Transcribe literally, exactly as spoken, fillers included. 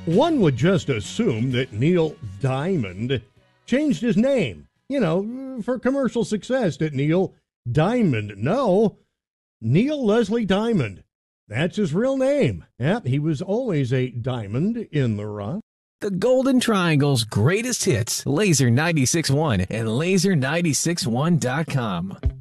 One would just assume that Neil Diamond changed his name, you know, for commercial success, that Neil Diamond. No, Neil Leslie Diamond. That's his real name. Yep, he was always a diamond in the rough. The Golden Triangle's greatest hits, Laser ninety-six point one and laser nine six one dot com.